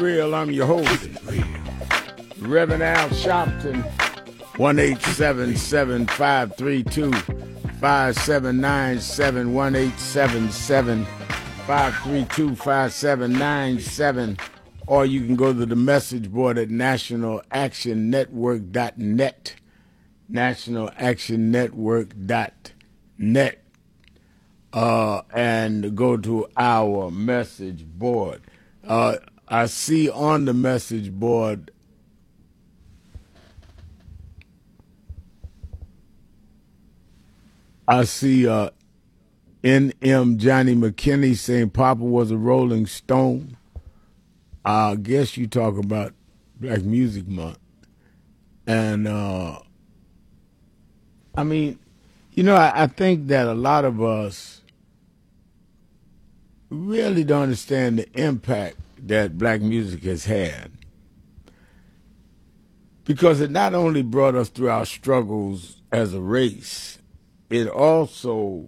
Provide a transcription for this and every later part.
Real, I'm your host, Reverend Al Sharpton, 1-877-532-5797, 1-877-532-5797, or you can go to the message board at nationalactionnetwork.net, nationalactionnetwork.net, and go to our message board. I see on the message board I see N.M. Johnny McKinney saying Papa was a Rolling Stone. I guess you talk about Black Music Month. And, I mean, I think that a lot of us really don't understand the impact that black music has had. Because it not only brought us through our struggles as a race, it also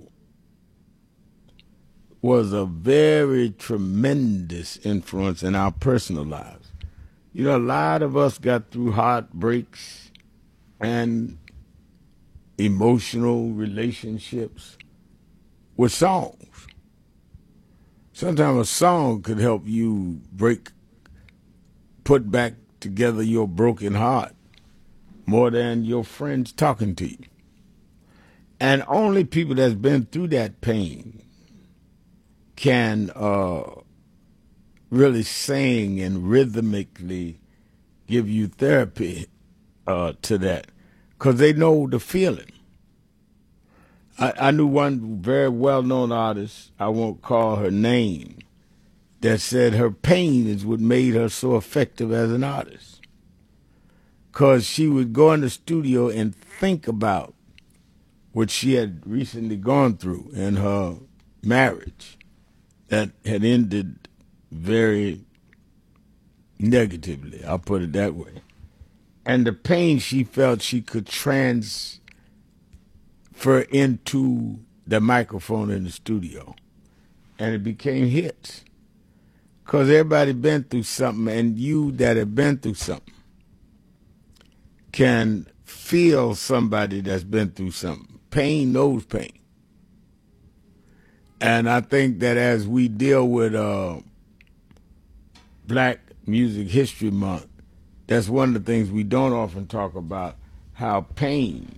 was a very tremendous influence in our personal lives. A lot of us got through heartbreaks and emotional relationships with songs. Sometimes a song could help you put back together your broken heart more than your friends talking to you. And only people that's been through that pain can really sing and rhythmically give you therapy to that, because they know the feeling. I knew one very well-known artist, I won't call her name, that said her pain is what made her so effective as an artist. Because she would go in the studio and think about what she had recently gone through in her marriage that had ended very negatively, I'll put it that way. And the pain she felt she could transfer into the microphone in the studio. And it became hits. Because everybody been through something, and you that have been through something can feel somebody that's been through something. Pain knows pain. And I think that as we deal with Black Music History Month, that's one of the things we don't often talk about, how pain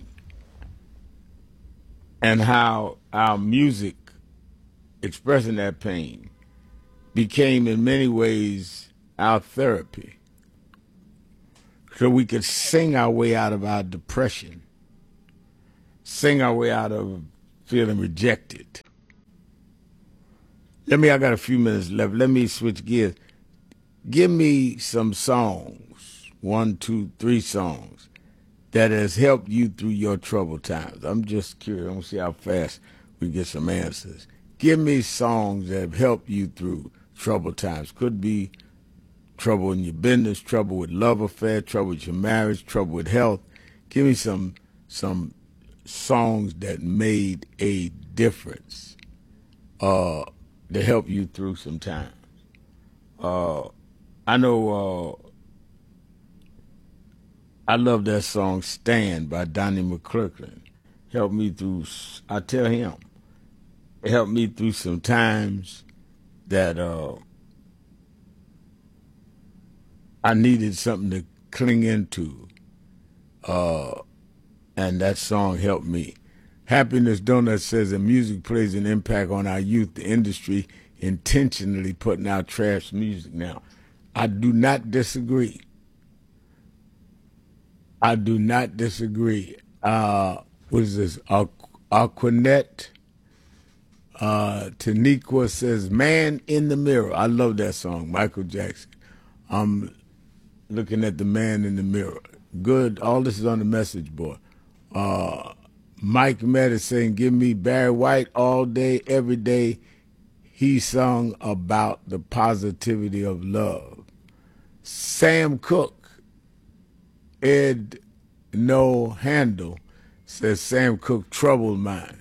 and how our music expressing that pain became in many ways our therapy. So we could sing our way out of our depression, sing our way out of feeling rejected. I got a few minutes left. Let me switch gears. Give me some songs, 1, 2, 3 songs, that has helped you through your troubled times. I'm just curious. I want to see how fast we get some answers. Give me songs that have helped you through troubled times. Could be trouble in your business, trouble with love affair, trouble with your marriage, trouble with health. Give me some songs that made a difference to help you through some times. I know I love that song Stand by Donnie McClurkin. Helped me through, I tell him, it helped me through some times that I needed something to cling into, and that song helped me. Happiness Donut says that music plays an impact on our youth. The industry intentionally putting out trash music now. I do not disagree. What is this? Aquanet Taniqua says, Man in the Mirror. I love that song, Michael Jackson. I'm looking at the Man in the Mirror. Good. All this is on the message board. Mike Met is saying, give me Barry White all day, every day. He sung about the positivity of love. Sam Cooke, Ed No Handle, says Sam Cooke troubled mine.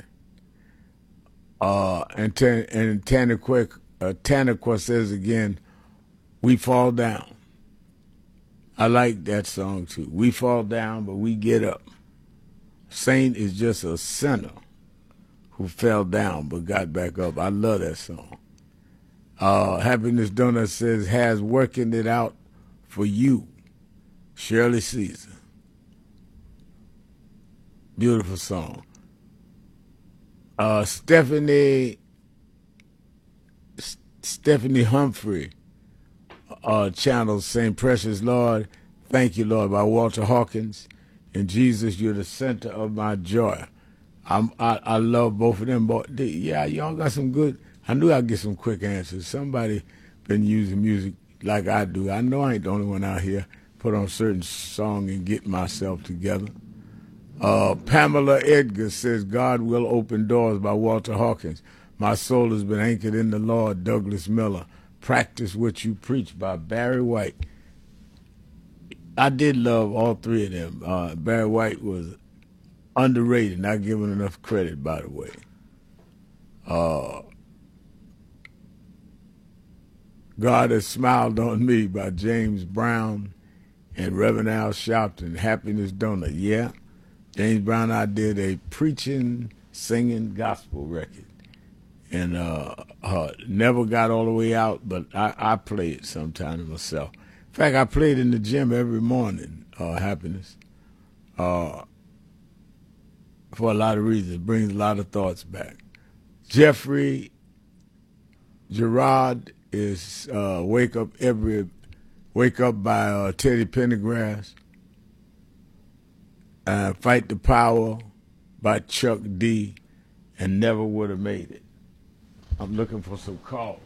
And Tanaqua says again, We fall down. I like that song too. We fall down, but we get up. Saint is just a sinner who fell down but got back up. I love that song. Happiness Donut says, has working it out for you. Shirley Caesar. Beautiful song. Stephanie Humphrey channels St. Precious Lord, Thank You, Lord, by Walter Hawkins. And Jesus, you're the center of my joy. I love both of them. But yeah, y'all got some good. I knew I'd get some quick answers. Somebody been using music like I do. I know I ain't the only one out here. Put on a certain song and get myself together. Pamela Edgar says, God Will Open Doors by Walter Hawkins. My soul has been anchored in the Lord, Douglas Miller. Practice What You Preach by Barry White. I did love all three of them. Barry White was underrated, not given enough credit, by the way. God Has Smiled on Me by James Brown and Reverend Al Sharpton. Happiness Donut. Yeah, James Brown, I did a preaching, singing gospel record. And never got all the way out, but I play it sometimes myself. In fact, I play it in the gym every morning, Happiness, for a lot of reasons. It brings a lot of thoughts back. Jeffrey Gerard is Wake Up by Teddy Pendergrass. Fight the Power by Chuck D, and Never Would Have Made It. I'm looking for some calls.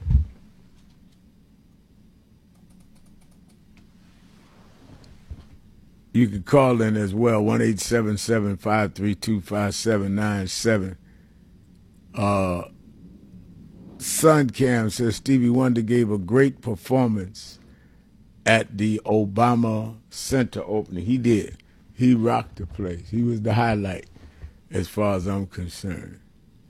You can call in as well, 1-877-532-5797. Suncam says Stevie Wonder gave a great performance at the Obama Center opening. He did. He rocked the place. He was the highlight as far as I'm concerned.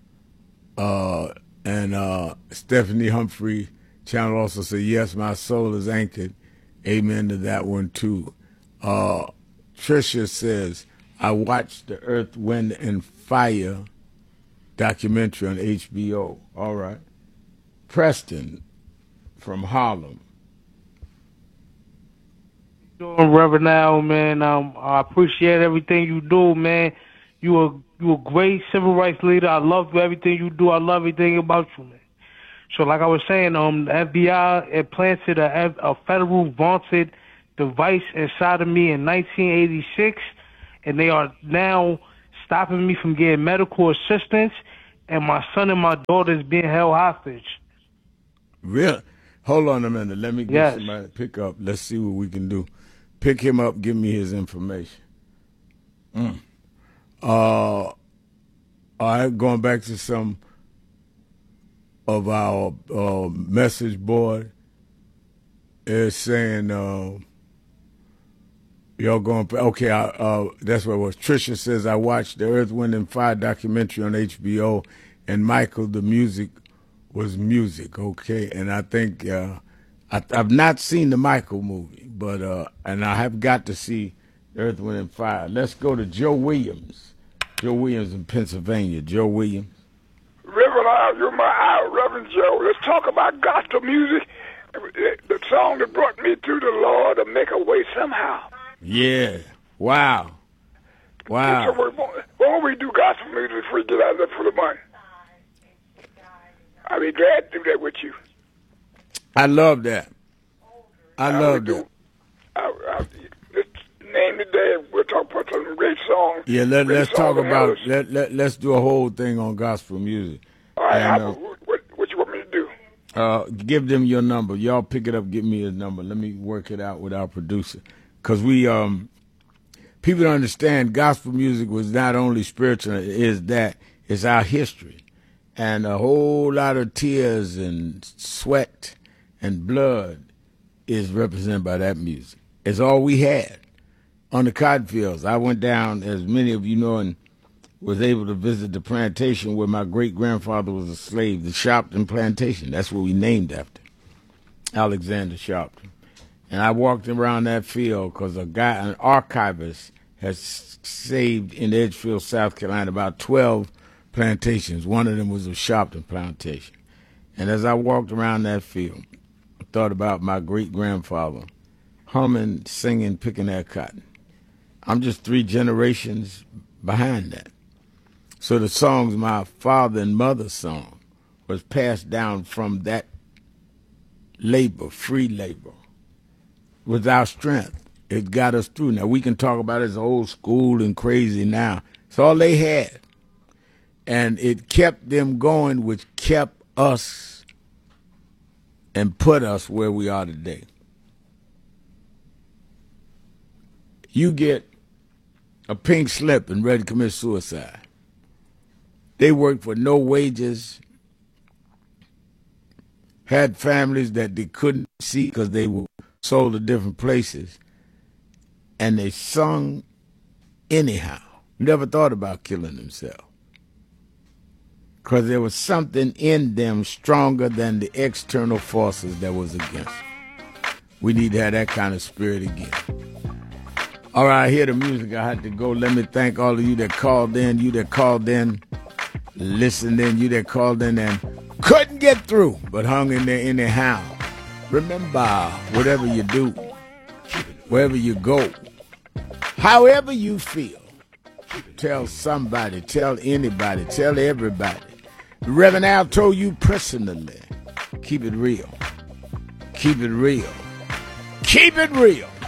And Stephanie Humphrey channel also said, yes, my soul is anchored. Amen to that one, too. Tricia says, I watched the Earth, Wind, and Fire documentary on HBO. All right. Preston from Harlem. Doing Reverend Al, man. I appreciate everything you do, man. You a great civil rights leader. I love everything you do. I love everything about you, man. So, like I was saying, the FBI implanted a federal vaunted device inside of me in 1986, and they are now stopping me from getting medical assistance, and my son and my daughter is being held hostage. Really? Hold on a minute. Let me get somebody to pick up. Let's see what we can do. Pick him up. Give me his information. All right, going back to some of our message board. It's saying, y'all going, okay, that's what it was. Tricia says, I watched the Earth, Wind, and Fire documentary on HBO, and Michael, the music was music, okay? And I think, I've not seen the Michael movie, but, and I have got to see Earth, Wind, and Fire. Let's go to Joe Williams. Joe Williams in Pennsylvania. Joe Williams. Reverend Al, you're my Reverend Joe. Let's talk about gospel music. The song that brought me to the Lord to make a way somehow. Yeah. Wow. Wow. So why don't we do gospel music before we get out there for the money? I'd be glad to do that with you. I love that. I love that. Name today, we'll talk about some great songs. Yeah, let's talk about let's do a whole thing on gospel music. All right, and, what you want me to do? Give them your number. Y'all pick it up. Give me his number. Let me work it out with our producer, because we people don't understand gospel music was not only spiritual. It's our history, and a whole lot of tears and sweat and blood is represented by that music. It's all we had. On the cotton fields, I went down, as many of you know, and was able to visit the plantation where my great-grandfather was a slave, the Sharpton Plantation. That's what we named after. Alexander Sharpton. And I walked around that field because an archivist, has saved in Edgefield, South Carolina, about 12 plantations. One of them was a Sharpton plantation. And as I walked around that field, I thought about my great-grandfather humming, singing, picking that cotton. I'm just 3 generations behind that. So the songs my father and mother sung was passed down from that labor, free labor, was our strength. It got us through. Now, we can talk about it as old school and crazy now. It's all they had. And it kept them going, which kept us and put us where we are today. You get a pink slip and ready to commit suicide. They worked for no wages, had families that they couldn't see because they were sold to different places, and they sung anyhow. Never thought about killing themselves because there was something in them stronger than the external forces that was against them. We need to have that kind of spirit again. All right, I hear the music. I had to go. Let me thank all of you that called in, listened in, you that called in and couldn't get through, but hung in there anyhow. Remember, whatever you do, wherever you go, however you feel, tell somebody, tell anybody, tell everybody. The Reverend Al told you personally, keep it real. Keep it real. Keep it real.